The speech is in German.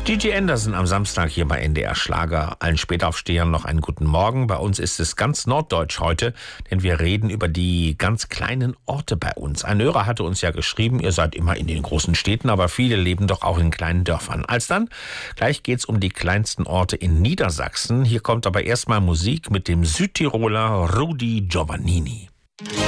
Gigi Anderson am Samstag hier bei NDR Schlager. Allen Spätaufstehern noch einen guten Morgen. Bei uns ist es ganz norddeutsch heute, denn wir reden über die ganz kleinen Orte bei uns. Ein Hörer hatte uns ja geschrieben, ihr seid immer in den großen Städten, aber viele leben doch auch in kleinen Dörfern. Alsdann, gleich geht's um die kleinsten Orte in Niedersachsen. Hier kommt aber erstmal Musik mit dem Südtiroler Rudi Giovannini.